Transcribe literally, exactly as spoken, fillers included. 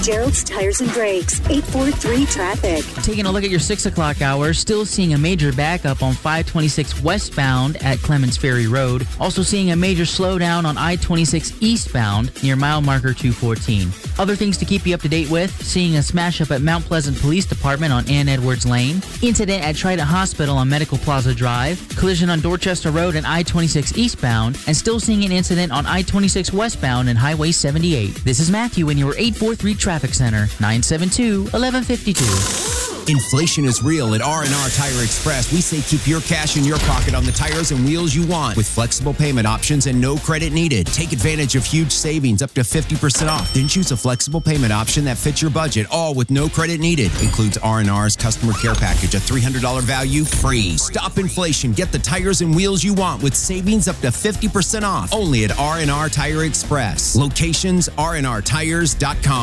Gerald's Tires and Brakes, eight four three traffic. Taking a look at your six o'clock hour, still seeing a major backup on five twenty-six westbound at Clements Ferry Road. Also seeing a major slowdown on I twenty-six eastbound near mile marker two fourteen. Other things to keep you up to date with, seeing a smash up at Mount Pleasant Police Department on Ann Edwards Lane. Incident at Trident Hospital on Medical Plaza Drive. Collision on Dorchester Road and I twenty-six eastbound. And still seeing an incident on I twenty-six westbound and Highway seventy-eight. This is Matthew in your eight four three Traffic Center, nine seven two, one one five two. Inflation is real at R and R Tire Express. We say keep your cash in your pocket on the tires and wheels you want with flexible payment options and no credit needed. Take advantage of huge savings up to fifty percent off. Then choose a flexible payment option that fits your budget, all with no credit needed. Includes R and R's customer care package, a three hundred dollars value free. Stop inflation. Get the tires and wheels you want with savings up to fifty percent off. Only at R and R Tire Express. Locations, R and R tires dot com.